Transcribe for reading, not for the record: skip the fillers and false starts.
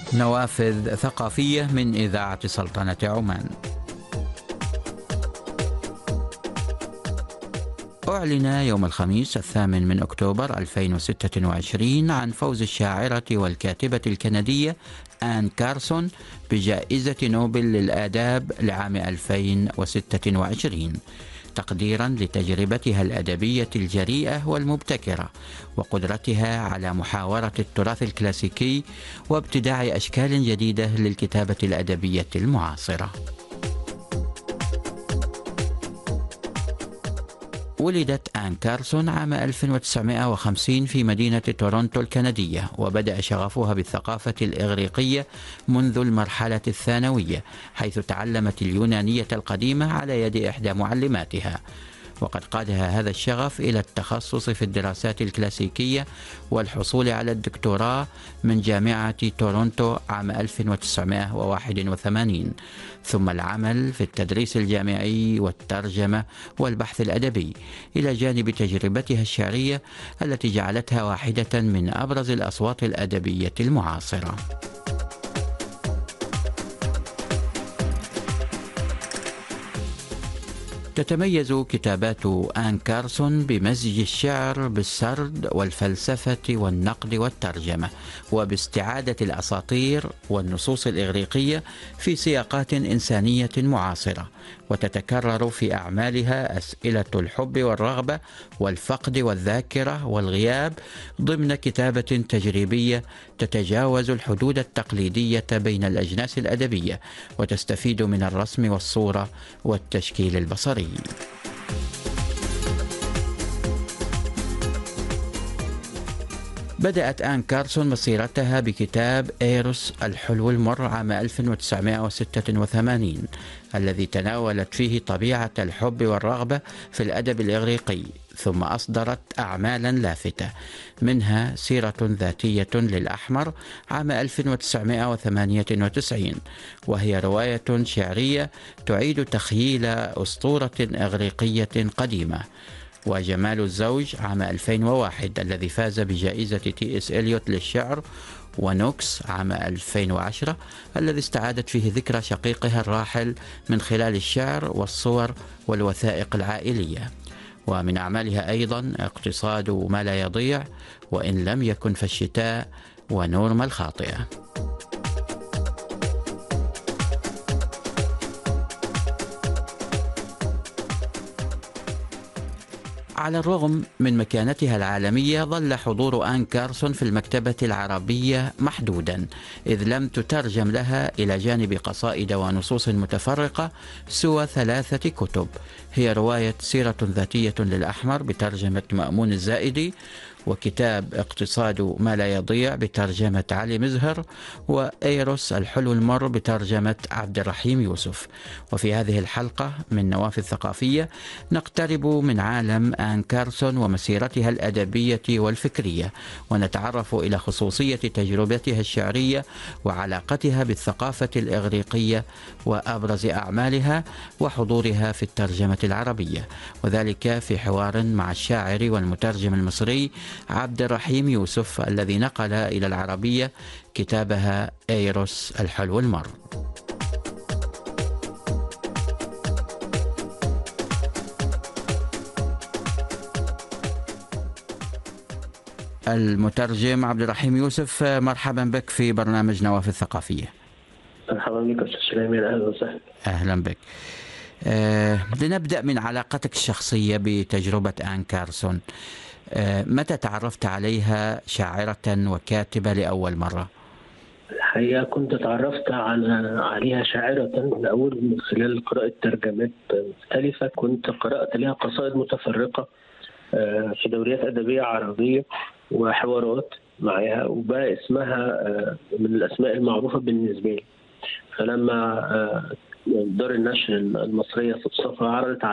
نوافذ ثقافية من إذاعة سلطنة عمان. أعلن يوم الخميس 8 أكتوبر 2026 عن فوز الشاعرة والكاتبة الكندية آن كارسون بجائزة نوبل للآداب لعام 2026 تقديرا لتجربتها الأدبية الجريئة والمبتكرة وقدرتها على محاورة التراث الكلاسيكي وابتداع أشكال جديدة للكتابة الأدبية المعاصرة. ولدت آن كارسون عام 1950 في مدينة تورونتو الكندية، وبدأ شغفها بالثقافة الإغريقية منذ المرحلة الثانوية، حيث تعلمت اليونانية القديمة على يد إحدى معلماتها، وقد قادها هذا الشغف إلى التخصص في الدراسات الكلاسيكية والحصول على الدكتوراه من جامعة تورونتو عام 1981، ثم العمل في التدريس الجامعي والترجمة والبحث الأدبي، إلى جانب تجربتها الشعرية التي جعلتها واحدة من أبرز الأصوات الأدبية المعاصرة. تتميز كتابات آن كارسون بمزج الشعر بالسرد والفلسفة والنقد والترجمة، وباستعادة الأساطير والنصوص الإغريقية في سياقات إنسانية معاصرة، وتتكرر في أعمالها أسئلة الحب والرغبة والفقد والذاكرة والغياب ضمن كتابة تجريبية تتجاوز الحدود التقليدية بين الأجناس الأدبية، وتستفيد من الرسم والصورة والتشكيل البصري. بدأت آن كارسون مسيرتها بكتاب إيروس الحلو المر عام 1986 الذي تناولت فيه طبيعة الحب والرغبة في الأدب الإغريقي، ثم أصدرت أعمالا لافتة، منها سيرة ذاتية للأحمر عام 1998، وهي رواية شعرية تعيد تخييل أسطورة إغريقية قديمة، وجمال الزوج عام 2001 الذي فاز بجائزة تي.إس. إليوت للشعر، ونوكس عام 2010 الذي استعادت فيه ذكرى شقيقها الراحل من خلال الشعر والصور والوثائق العائلية. ومن أعمالها أيضا اقتصاد ما لا يضيع، وإن لم يكن فالشتاء، ونورما الخاطئة. على الرغم من مكانتها العالمية، ظل حضور آن كارسون في المكتبة العربية محدودا، إذ لم تترجم لها إلى جانب قصائد ونصوص متفرقة سوى 3 كتب، هي رواية سيرة ذاتية للأحمر بترجمة مأمون الزائدي، وكتاب اقتصاد ما لا يضيع بترجمة علي مزهر، وإيروس الحلو المر بترجمة عبد الرحيم يوسف. وفي هذه الحلقة من نوافذ ثقافية نقترب من عالم آن كارسون ومسيرتها الأدبية والفكرية، ونتعرف إلى خصوصية تجربتها الشعرية وعلاقتها بالثقافة الإغريقية وأبرز أعمالها وحضورها في الترجمة العربية، وذلك في حوار مع الشاعر والمترجم المصري عبد الرحيم يوسف الذي نقل إلى العربية كتابها إيروس الحلو المر. المترجم عبد الرحيم يوسف، مرحبا بك في برنامج نوافذ ثقافية. مرحبا بك أستاذ سليمان، أهلا وسهلا. أهلا بك. لنبدأ من علاقتك الشخصية بتجربة آن كارسون. متى تعرفت عليها شاعرة وكاتبة لأول مرة؟ الحقيقة كنت تعرفت عليها شاعرة الأول من خلال قراءة ترجمات مختلفة، كنت قرأت لها قصائد متفرقة في دوريات أدبية عربية وحوارات معها، وبقى اسمها من الأسماء المعروفة بالنسبة لي. فلما دار النشر المصرية صفصفة عرضت